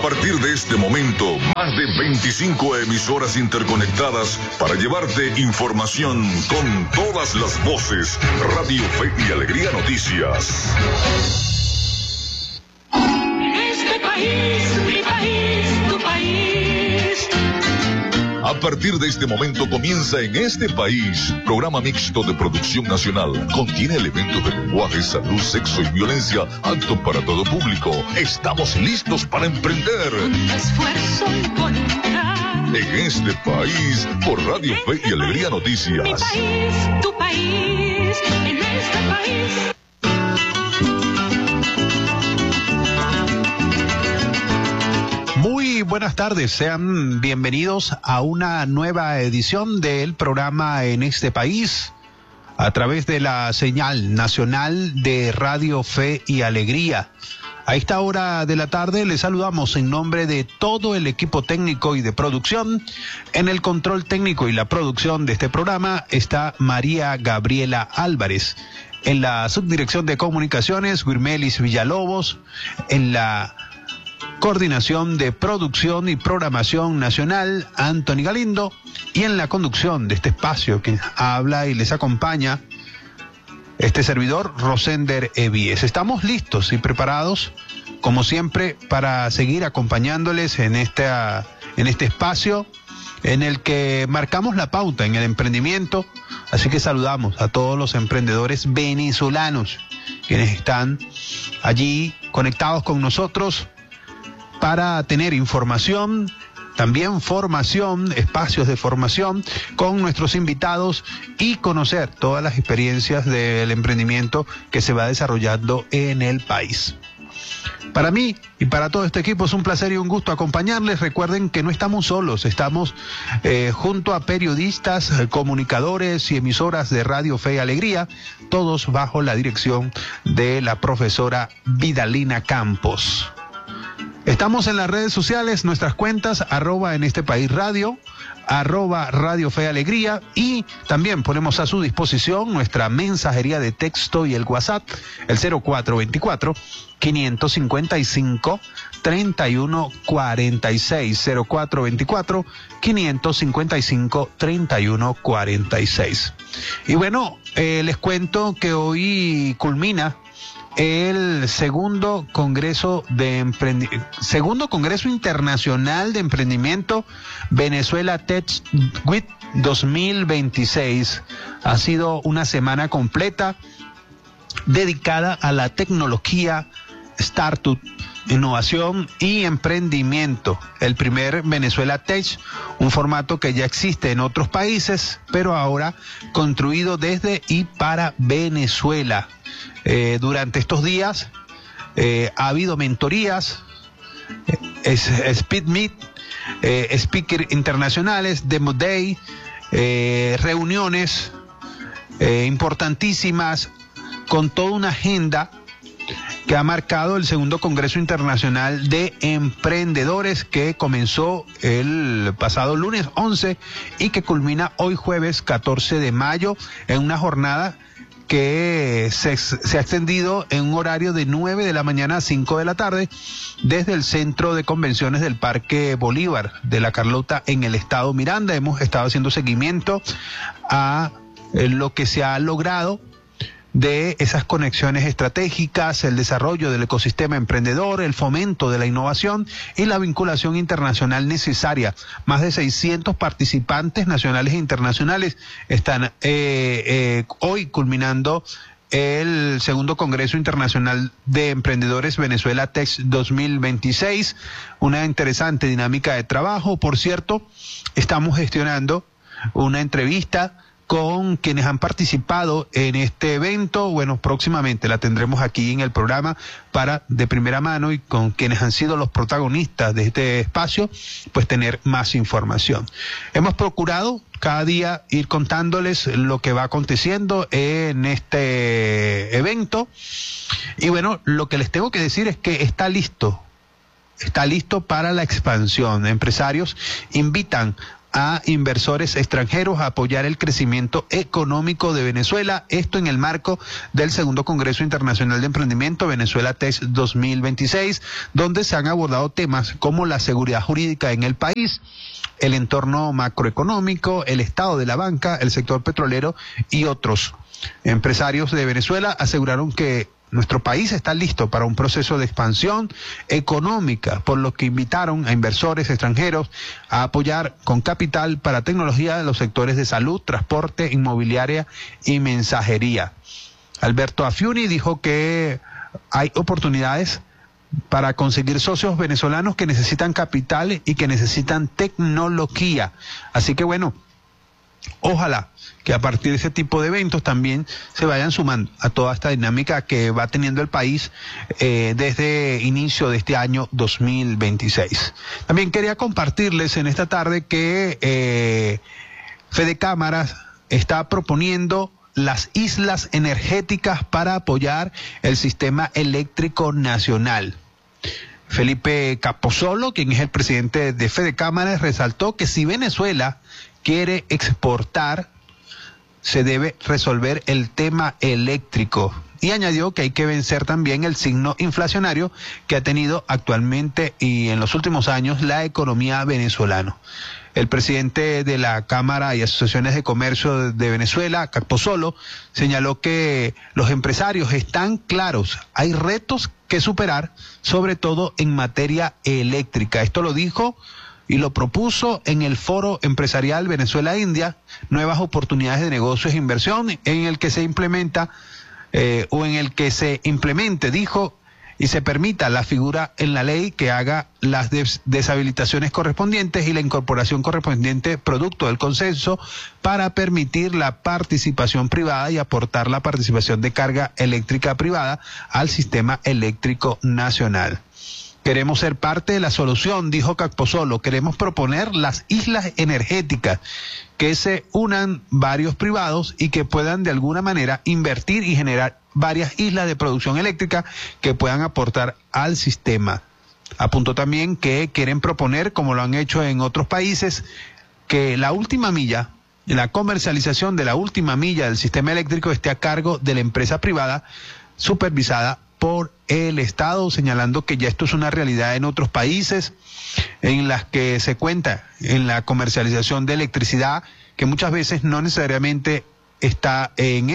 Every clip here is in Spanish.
partir de este momento, más de 25 emisoras interconectadas para llevarte información con todas las voces. Radio Fe y Alegría Noticias. En este país, mi país, tu país. A partir de este momento comienza En este país, programa mixto de producción nacional. Contiene elementos de lenguaje, salud, sexo y violencia, apto para todo público. Estamos listos para emprender. Con esfuerzo y voluntad. En este país, por Radio Fe y Alegría Noticias. Mi país, tu país. En este país. Muy buenas tardes, sean bienvenidos a una nueva edición del programa En este país, a través de la señal nacional de Radio Fe y Alegría. A esta hora de la tarde les saludamos en nombre de todo el equipo técnico y de producción. En el control técnico y la producción de este programa está María Gabriela Álvarez. En la subdirección de comunicaciones, Guirmelis Villalobos. En la coordinación de producción y programación nacional, Anthony Galindo, y en la conducción de este espacio que habla y les acompaña este servidor, Rosender Evíes. Estamos listos y preparados, como siempre, para seguir acompañándoles en este espacio en el que marcamos la pauta en el emprendimiento. Así que saludamos a todos los emprendedores venezolanos quienes están allí conectados con nosotros para tener información, también formación, espacios de formación con nuestros invitados y conocer todas las experiencias del emprendimiento que se va desarrollando en el país. Para mí y para todo este equipo es un placer y un gusto acompañarles. Recuerden que no estamos solos, estamos junto a periodistas, comunicadores y emisoras de Radio Fe y Alegría, todos bajo la dirección de la profesora Vidalina Campos. Estamos en las redes sociales, nuestras cuentas, @en este país radio, @Radio Fe Alegría, y también ponemos a su disposición nuestra mensajería de texto y el WhatsApp, el 0424-555-3146, 0424-555-3146. Y bueno, les cuento que hoy culmina el segundo Congreso Internacional de Emprendimiento Venezuela Tech Week 2026. Ha sido una semana completa dedicada a la tecnología, startup, innovación y emprendimiento. El primer Venezuela Tech, un formato que ya existe en otros países, pero ahora construido desde y para Venezuela. Durante estos días ha habido mentorías, Speed Meet, speaker internacionales, Demo Day, reuniones importantísimas con toda una agenda que ha marcado el segundo Congreso Internacional de Emprendedores, que comenzó el pasado lunes 11 y que culmina hoy jueves 14 de mayo en una jornada que se ha extendido en un horario de 9 de la mañana a 5 de la tarde desde el Centro de Convenciones del Parque Bolívar de La Carlota en el estado Miranda. Hemos estado haciendo seguimiento a lo que se ha logrado de esas conexiones estratégicas, el desarrollo del ecosistema emprendedor, el fomento de la innovación y la vinculación internacional necesaria. Más de 600 participantes nacionales e internacionales están hoy culminando el segundo Congreso Internacional de Emprendedores Venezuela Tech 2026. Una interesante dinámica de trabajo. Por cierto, estamos gestionando una entrevista con quienes han participado en este evento. Bueno, próximamente la tendremos aquí en el programa para de primera mano, y con quienes han sido los protagonistas de este espacio, pues tener más información. Hemos procurado cada día ir contándoles lo que va aconteciendo en este evento. Y bueno, lo que les tengo que decir es que está listo para la expansión. Empresarios invitan a inversores extranjeros a apoyar el crecimiento económico de Venezuela, esto en el marco del segundo Congreso Internacional de Emprendimiento Venezuela Tech 2026, donde se han abordado temas como la seguridad jurídica en el país, el entorno macroeconómico, el estado de la banca, el sector petrolero y otros. Empresarios de Venezuela aseguraron que nuestro país está listo para un proceso de expansión económica, por lo que invitaron a inversores extranjeros a apoyar con capital para tecnología de los sectores de salud, transporte, inmobiliaria y mensajería. Alberto Afiuni dijo que hay oportunidades para conseguir socios venezolanos que necesitan capital y que necesitan tecnología. Así que bueno, ojalá que a partir de ese tipo de eventos también se vayan sumando a toda esta dinámica que va teniendo el país desde inicio de este año 2026. También quería compartirles en esta tarde que Fede Cámaras está proponiendo las islas energéticas para apoyar el sistema eléctrico nacional. Felipe Capozolo, quien es el presidente de Fede Cámaras, resaltó que si Venezuela quiere exportar, se debe resolver el tema eléctrico. Y añadió que hay que vencer también el signo inflacionario que ha tenido actualmente y en los últimos años la economía venezolana. El presidente de la Cámara y Asociaciones de Comercio de Venezuela, Capozolo, señaló que los empresarios están claros, hay retos que superar, sobre todo en materia eléctrica. Esto lo dijo y lo propuso en el Foro Empresarial Venezuela-India, nuevas oportunidades de negocios e inversión, en el que se implementa, dijo, y se permita la figura en la ley que haga las deshabilitaciones correspondientes y la incorporación correspondiente producto del consenso para permitir la participación privada y aportar la participación de carga eléctrica privada al sistema eléctrico nacional. Queremos ser parte de la solución, dijo Capozolo. Queremos proponer las islas energéticas, que se unan varios privados y que puedan de alguna manera invertir y generar varias islas de producción eléctrica que puedan aportar al sistema. Apuntó también que quieren proponer, como lo han hecho en otros países, que la última milla, la comercialización de la última milla del sistema eléctrico esté a cargo de la empresa privada supervisada por el Estado, señalando que ya esto es una realidad en otros países en las que se cuenta en la comercialización de electricidad, que muchas veces no necesariamente está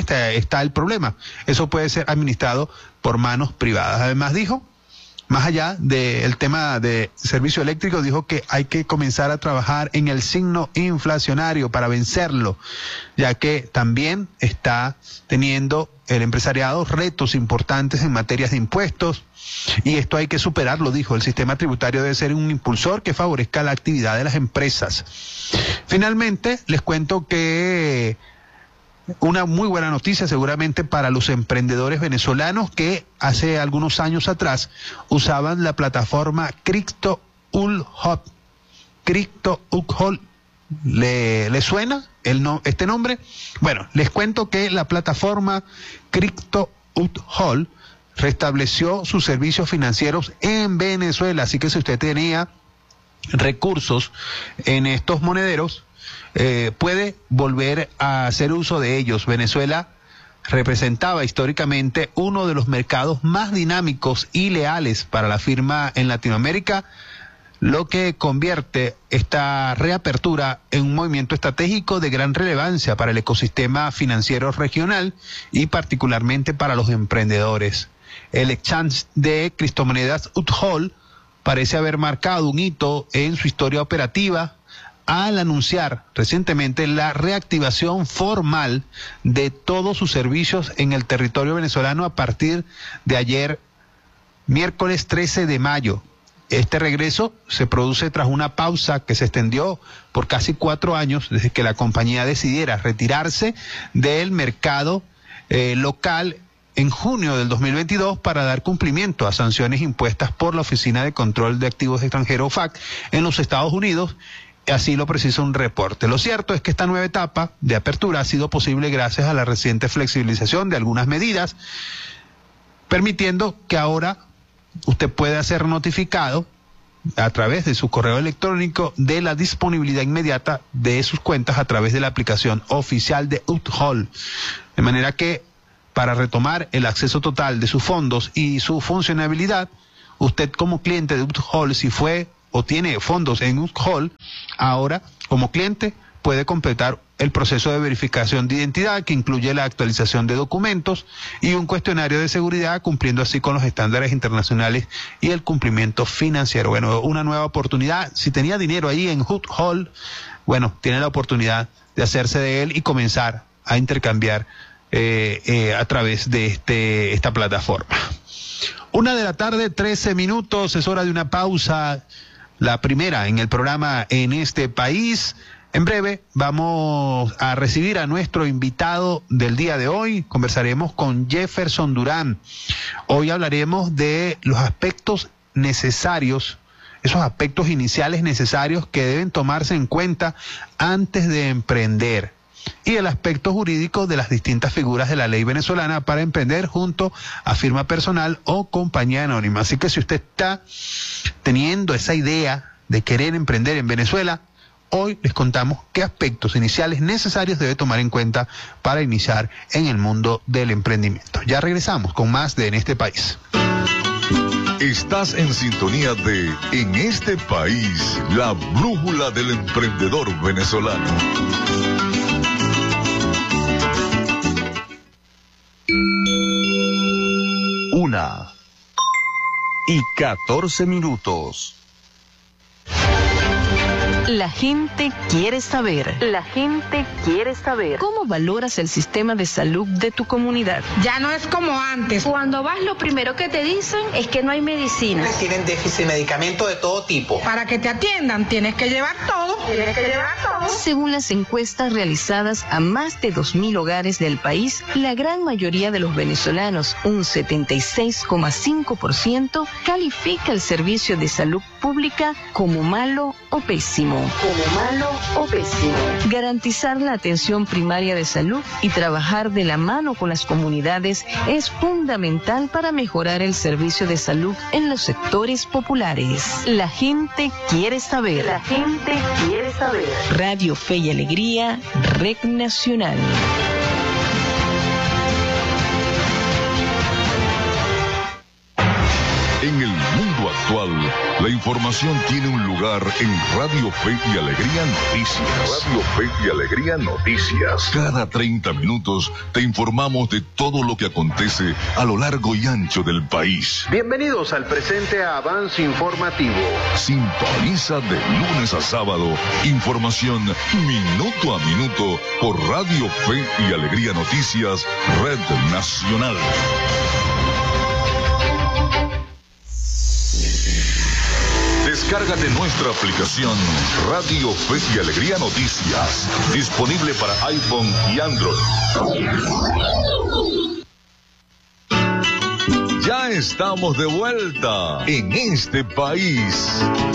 el problema. Eso puede ser administrado por manos privadas. Además dijo, más allá del tema de servicio eléctrico, dijo que hay que comenzar a trabajar en el signo inflacionario para vencerlo, ya que también está teniendo el empresariado retos importantes en materias de impuestos, y esto hay que superarlo, dijo. El sistema tributario debe ser un impulsor que favorezca la actividad de las empresas. Finalmente, les cuento que una muy buena noticia seguramente para los emprendedores venezolanos que hace algunos años atrás usaban la plataforma Crypto.ul. Crypto.ul, ¿le suena este nombre? Bueno, les cuento que la plataforma Crypto.ul restableció sus servicios financieros en Venezuela, así que si usted tenía recursos en estos monederos, puede volver a hacer uso de ellos. Venezuela representaba históricamente uno de los mercados más dinámicos y leales para la firma en Latinoamérica, lo que convierte esta reapertura en un movimiento estratégico de gran relevancia para el ecosistema financiero regional y particularmente para los emprendedores. El exchange de criptomonedas UTHOL parece haber marcado un hito en su historia operativa al anunciar recientemente la reactivación formal de todos sus servicios en el territorio venezolano a partir de ayer, miércoles 13 de mayo. Este regreso se produce tras una pausa que se extendió por casi 4 años desde que la compañía decidiera retirarse del mercado local en junio del 2022 para dar cumplimiento a sanciones impuestas por la Oficina de Control de Activos Extranjeros, OFAC, en los Estados Unidos. Así lo precisa un reporte. Lo cierto es que esta nueva etapa de apertura ha sido posible gracias a la reciente flexibilización de algunas medidas, permitiendo que ahora usted pueda ser notificado a través de su correo electrónico de la disponibilidad inmediata de sus cuentas a través de la aplicación oficial de UTHOL. De manera que para retomar el acceso total de sus fondos y su funcionabilidad, usted como cliente de UTHOL, si fue o tiene fondos en UTHOL, ahora como cliente puede completar el proceso de verificación de identidad, que incluye la actualización de documentos y un cuestionario de seguridad, cumpliendo así con los estándares internacionales y el cumplimiento financiero. Bueno, una nueva oportunidad. Si tenía dinero ahí en UTHOL, bueno, tiene la oportunidad de hacerse de él y comenzar a intercambiar a través de esta plataforma. 1:13 p.m, es hora de una pausa, la primera en el programa En este País. En breve vamos a recibir a nuestro invitado del día de hoy. Conversaremos con Jefferson Durán. Hoy hablaremos de los aspectos necesarios, esos aspectos iniciales necesarios que deben tomarse en cuenta antes de emprender, y el aspecto jurídico de las distintas figuras de la ley venezolana para emprender junto a firma personal o compañía anónima. Así que si usted está teniendo esa idea de querer emprender en Venezuela, hoy les contamos qué aspectos iniciales necesarios debe tomar en cuenta para iniciar en el mundo del emprendimiento. Ya regresamos con más de En este País. Estás en sintonía de En este País, la brújula del emprendedor venezolano. 1:14 p.m. La gente quiere saber. La gente quiere saber. ¿Cómo valoras el sistema de salud de tu comunidad? Ya no es como antes. Cuando vas, lo primero que te dicen es que no hay medicina. Tienen déficit de medicamentos de todo tipo. Para que te atiendan, tienes que llevar todo. Según las encuestas realizadas a más de 2.000 hogares del país, la gran mayoría de los venezolanos, un 76,5%, califica el servicio de salud pública como malo o pésimo. Garantizar la atención primaria de salud y trabajar de la mano con las comunidades es fundamental para mejorar el servicio de salud en los sectores populares. La gente quiere saber. La gente quiere saber. Radio Fe y Alegría, Red Nacional. En el mundo actual, la información tiene un lugar en Radio Fe y Alegría Noticias. Radio Fe y Alegría Noticias. Cada 30 minutos te informamos de todo lo que acontece a lo largo y ancho del país. Bienvenidos al presente avance informativo. Sintoniza de lunes a sábado información minuto a minuto por Radio Fe y Alegría Noticias, Red Nacional. Descárgate nuestra aplicación Radio Fe y Alegría Noticias, disponible para iPhone y Android. Ya estamos de vuelta en este país.